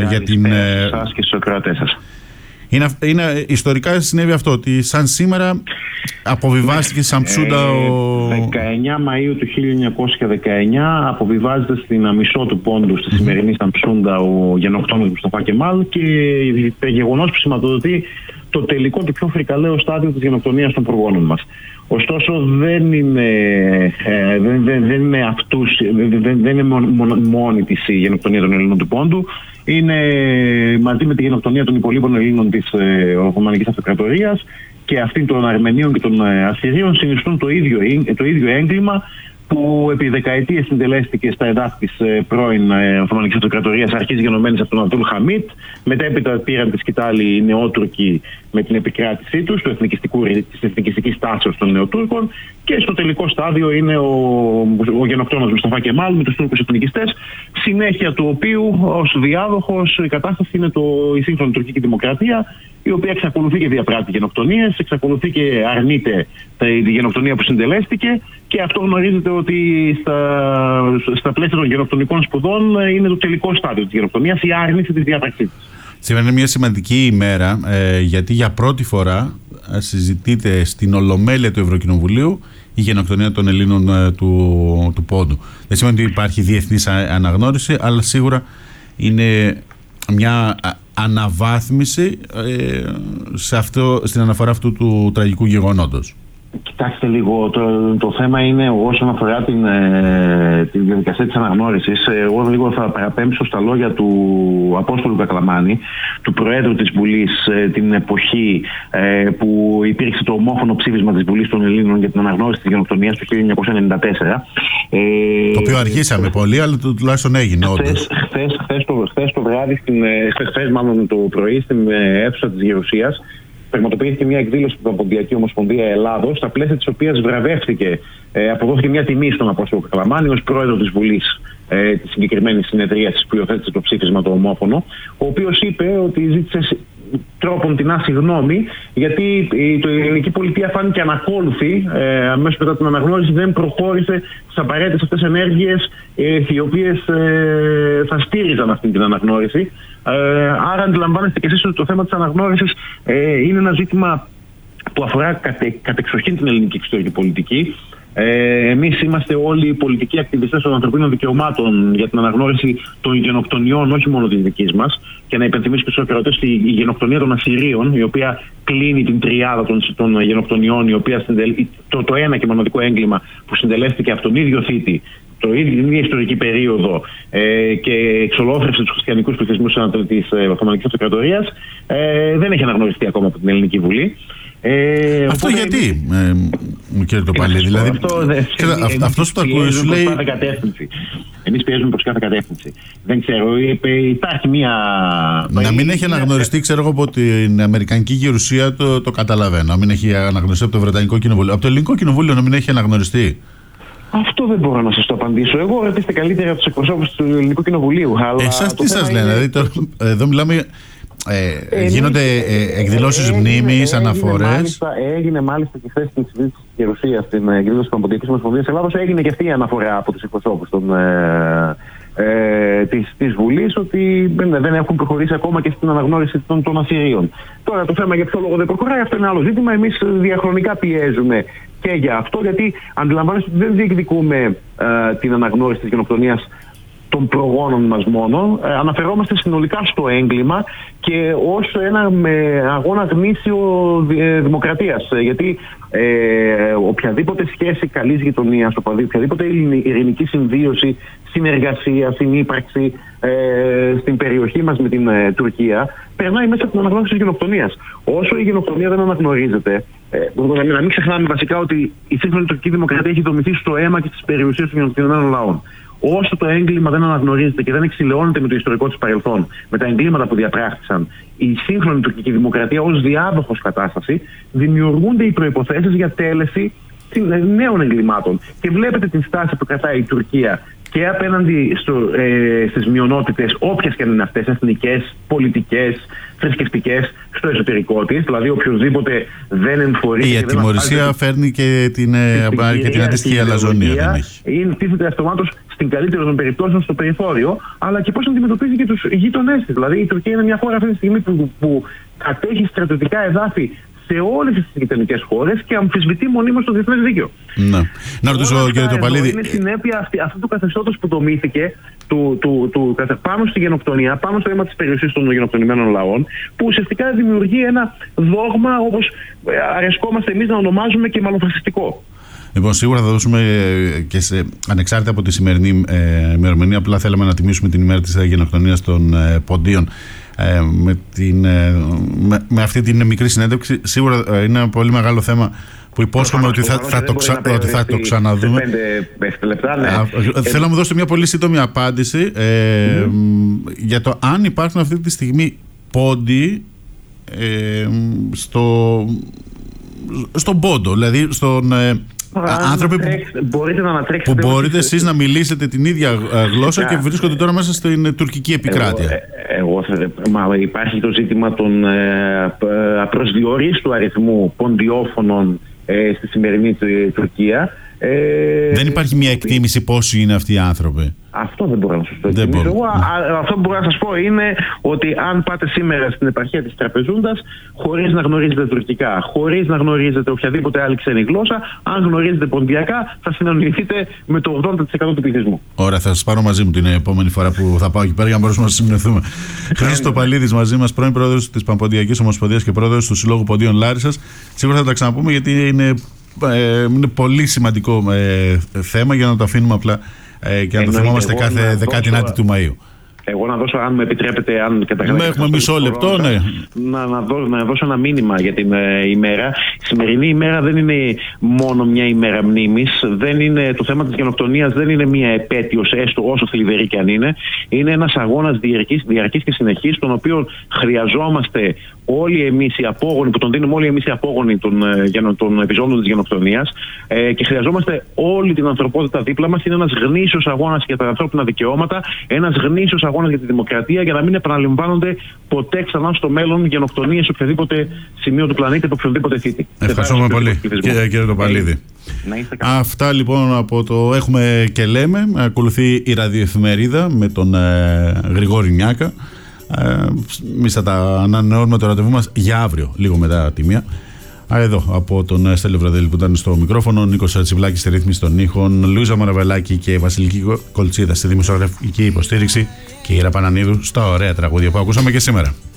για την. Σας και στους ακροατές σας. Είναι ιστορικά συνέβη αυτό, ότι σαν σήμερα αποβιβάστηκε σαν ψούντα 19 Μαΐου του 1919 αποβιβάζεται στην αμισό του Πόντου στη σημερινή Σαμψούντα ο γενοκτόνος Μουσταφά Κεμάλ, και γεγονός που σηματοδοτεί το τελικό και πιο φρικαλαίο στάδιο της γενοκτονίας των προγόνων μας. Ωστόσο δεν είναι μόνη της η γενοκτονία των Ελλήνων του Πόντου. Είναι μαζί με τη γενοκτονία των υπολείπων Ελλήνων της Οθωμανικής Αυτοκρατορίας και αυτήν των Αρμενίων και των Ασσυρίων συνιστούν το ίδιο έγκλημα που επί δεκαετίες συντελέστηκε στα εδάφη της πρώην Οθωμανικής Αυτοκρατορίας, αρχής γενομένης από τον Αμπτούλ Χαμίτ. Μετέπειτα πήραν τη σκητάλη οι Νεότουρκοι με την επικράτησή τους, της εθνικιστικής τάσεως των Νεοτούρκων, και στο τελικό στάδιο είναι ο γενοκτόνος Μουσταφά Κεμάλ με τους Τούρκους εθνικιστές, συνέχεια του οποίου ως διάδοχος η κατάσταση είναι η σύγχρονη τουρκική δημοκρατία, η οποία εξακολουθεί και διαπράττει γενοκτονίες, εξακολουθεί και αρνείται τη γενοκτονία που συντελέστηκε, και αυτό γνωρίζετε ότι στα πλαίσια των γενοκτονικών σπουδών είναι το τελικό στάδιο της γενοκτονίας, η άρνηση της διάταξής της. Σήμερα είναι μια σημαντική ημέρα, γιατί για πρώτη φορά συζητείται στην Ολομέλεια του Ευρωκοινοβουλίου η γενοκτονία των Ελλήνων του Πόντου. Δεν σημαίνει ότι υπάρχει διεθνής αναγνώριση, αλλά σίγουρα είναι μια αναβάθμιση στην αναφορά αυτού του τραγικού γεγονότος. Κοιτάξτε λίγο, το θέμα είναι όσον αφορά τη διαδικασία της αναγνώρισης. Εγώ λίγο θα παραπέμψω στα λόγια του Απόστολου Κακλαμάνη, του Προέδρου της Βουλής, την εποχή που υπήρξε το ομόφωνο ψήφισμα της Βουλής των Ελλήνων για την αναγνώριση της γενοκτονίας του 1994. Το οποίο αργήσαμε πολύ, αλλά τουλάχιστον έγινε όντως. Χθες το βράδυ, χθες μάλλον το πρωί, στην αίθουσα της Γερουσίας, πραγματοποιήθηκε μια εκδήλωση από την Ποντιακή Ομοσπονδία Ελλάδος, στα πλαίσια της οποίας βραβεύτηκε, αποδόθηκε μια τιμή στον Απόστολο Κακλαμάνη ως πρόεδρο της Βουλής της συγκεκριμένης συνεδρίας που υιοθέτησε το ψήφισμα το ομόφωνο, ο οποίος είπε ότι ζήτησε τρόπον την συγγνώμη, γιατί η ελληνική πολιτεία φάνηκε ανακόλουθη αμέσως μετά την αναγνώριση, δεν προχώρησε στις απαραίτητες αυτές ενέργειες οι οποίες θα στήριζαν αυτή την αναγνώριση. Άρα αντιλαμβάνεστε και εσείς ότι το θέμα της αναγνώρισης είναι ένα ζήτημα που αφορά κατεξοχήν την ελληνική εξωτερική πολιτική. Εμείς είμαστε όλοι οι πολιτικοί ακτιβιστές των ανθρωπίνων δικαιωμάτων για την αναγνώριση των γενοκτονιών, όχι μόνο της δικής μας. Και να υπενθυμίσω και στους ακροατές η γενοκτονία των Ασσυρίων, η οποία κλείνει την τριάδα των γενοκτονιών, η οποία το ένα και μοναδικό έγκλημα που συντελέστηκε από τον ίδιο θήτη την ίδια ιστορική περίοδο και εξολόθρευσε τους χριστιανικούς πληθυσμούς της Οθωμανικής Αυτοκρατορίας, δεν έχει αναγνωριστεί ακόμα από την Ελληνική Βουλή. Αυτό γιατί, κύριε Τοπαλή, δηλαδή αυτός που το ακούει σου λέει... Εμείς πιέζουμε προς κάθε κατεύθυνση. Δεν ξέρω, υπάρχει μια... Να μην έχει αναγνωριστεί, ξέρω εγώ, από την Αμερικανική Γερουσία, το καταλαβαίνω. Να μην έχει αναγνωριστεί από το Βρετανικό Κοινοβούλιο. Από το Ελληνικό Κοινοβούλιο να μην έχει αναγνωριστεί. Αυτό δεν μπορώ να σας το απαντήσω. Εγώ ρωτήστε καλύτερα από τους εκπροσώπους του Ελληνικού Κοινοβουλίου. Εσάς τι σας λένε, δηλαδή εδώ μιλάμε... γίνονται εκδηλώσεις μνήμης, αναφορές. Έγινε μάλιστα και χθες στην συζήτηση της Γερουσίας, στην εκδήλωση των Ποντιακής Ομοσπονδίας Ελλάδος, έγινε και αυτή η αναφορά από τους εκπροσώπους της Βουλής, ότι δεν έχουν προχωρήσει ακόμα και στην αναγνώριση των Ασσυρίων. Τώρα το θέμα για ποιο λόγο δεν προχωράει, αυτό είναι άλλο ζήτημα. Εμείς διαχρονικά πιέζουμε και για αυτό, γιατί αντιλαμβάνεστε ότι δεν διεκδικούμε την αναγνώριση της γενοκτονίας των προγόνων μας μόνο, αναφερόμαστε συνολικά στο έγκλημα και ως ένα αγώνα γνήσιο δημοκρατίας. Γιατί οποιαδήποτε σχέση καλής γειτονίας, οποιαδήποτε ειρηνική συμβίωση, συνεργασία, συνύπαρξη στην περιοχή μας με την Τουρκία, περνάει μέσα από την αναγνώριση της γενοκτονίας. Όσο η γενοκτονία δεν αναγνωρίζεται, να μην ξεχνάμε βασικά ότι η σύγχρονη τουρκική δημοκρατία έχει δομηθεί στο αίμα και στις περιουσίες των γενοκτονημένων λαών. Όσο το έγκλημα δεν αναγνωρίζεται και δεν εξηλαιώνεται με το ιστορικό της παρελθόν, με τα εγκλήματα που διαπράχθησαν, η σύγχρονη τουρκική δημοκρατία ως διάδοχος κατάσταση, δημιουργούνται οι προϋποθέσεις για τέλεση νέων εγκλημάτων. Και βλέπετε την στάση που κρατάει η Τουρκία και απέναντι στις μειονότητες, όποιες και αν είναι αυτές, εθνικές, πολιτικές, θρησκευτικές, στο εσωτερικό της. Δηλαδή, οποιοδήποτε δεν εμφορεί. Η ατιμωρησία φέρνει και την αντίστοιχη αλαζονία. Τίθεται αυτομάτως στην καλύτερη των περιπτώσεων στο περιθώριο, αλλά και πώς αντιμετωπίζει και τους γείτονές της. Δηλαδή, η Τουρκία είναι μια χώρα αυτή τη στιγμή που κατέχει στρατιωτικά εδάφη σε όλες τις γειτονικές χώρες και αμφισβητεί μονίμως το διεθνές δίκαιο. Να ρωτήσω, κύριε Τοπαλίδη. Είναι συνέπεια αυτού του καθεστώτος που δομήθηκε πάνω στη γενοκτονία, πάνω στο αίμα της περιουσίας των γενοκτονημένων λαών, που ουσιαστικά δημιουργεί ένα δόγμα, όπως αρεσκόμαστε εμείς να ονομάζουμε, και μαλλοφασιστικό. Λοιπόν, σίγουρα θα δώσουμε και ανεξάρτητα από τη σημερινή ημερομηνία, απλά θέλαμε να τιμήσουμε την ημέρα της γενοκτονίας των Ποντίων. Με αυτή την μικρή συνέντευξη, σίγουρα είναι ένα πολύ μεγάλο θέμα που υπόσχομαι ότι θα το ξαναδούμε. Σε 5 λεπτά, ναι. Θέλω να μου δώσετε μια πολύ σύντομη απάντηση για το αν υπάρχουν αυτή τη στιγμή πόντοι στον πόντο, δηλαδή στον άνθρωποι που μπορείτε εσείς να μιλήσετε την ίδια γλώσσα και βρίσκονται τώρα μέσα στην τουρκική επικράτεια. Υπάρχει το ζήτημα των απροσδιορίστου αριθμού ποντιόφωνων στη σημερινή Τουρκία. Δεν υπάρχει μια εκτίμηση πόσοι είναι αυτοί οι άνθρωποι. Αυτό δεν μπορώ να σας το εκτιμήσω. Αυτό που μπορώ να σας πω είναι ότι αν πάτε σήμερα στην επαρχία της Τραπεζούντας, χωρίς να γνωρίζετε τουρκικά, χωρίς να γνωρίζετε οποιαδήποτε άλλη ξένη γλώσσα, αν γνωρίζετε ποντιακά, θα συναντηθείτε με το 80% του πληθυσμού. Ωραία, θα σας πάρω μαζί μου την επόμενη φορά που θα πάω εκεί πέρα για να μπορέσουμε να συνεννοηθούμε. Χρήστος Τοπαλίδης μαζί μας, πρώην πρόεδρος της Πανποντιακής Ομοσπονδίας και πρόεδρος του Συλλόγου Ποντίων Λάρισσας. Σίγουρα θα τα ξαναπούμε, γιατί είναι πολύ σημαντικό θέμα, για να το αφήνουμε απλά και να το θυμόμαστε κάθε 19η του Μαΐου. Εγώ να δώσω, αν με επιτρέπετε, αν καταλαβαίνετε. Έχουμε μισό λεπτό, ναι. Να δώσω ένα μήνυμα για την ημέρα. Η σημερινή ημέρα δεν είναι μόνο μια ημέρα μνήμης. Το θέμα της γενοκτονίας δεν είναι μια επέτειος, έστω όσο θλιβερή και αν είναι. Είναι ένας αγώνας διαρκής και συνεχής, τον οποίο χρειαζόμαστε όλοι εμείς οι απόγονοι, που τον δίνουμε όλοι εμείς οι απόγονοι των επιζώντων της γενοκτονίας, και χρειαζόμαστε όλη την ανθρωπότητα δίπλα μας. Είναι ένας γνήσιος αγώνας για τα ανθρώπινα δικαιώματα, ένας γνήσιος αγώνας για τη δημοκρατία, για να μην επαναλαμβάνονται ποτέ ξανά στο μέλλον γενοκτονίες σε οποιοδήποτε σημείο του πλανήτη, από οποιοδήποτε θήτη. Ευχαριστούμε πολύ, κύριε Τοπαλίδη. Αυτά λοιπόν από το Έχουμε και Λέμε. Ακολουθεί η ραδιοεφημερίδα με τον Γρηγόρη Νιάκα. Εμείς θα τα ανανεώνουμε το ραντεβού μας για αύριο, λίγο μετά τη 1. Εδώ από τον Στέλιο Βραδέλη που ήταν στο μικρόφωνο, Νίκος Τσιβλάκης στη ρύθμιση των ήχων, Λουίζα Μαραβελάκη και Βασιλική Κολτσίδα στη δημοσιογραφική υποστήριξη και η Ιρα Πανανίδου στα ωραία τραγούδια που ακούσαμε και σήμερα.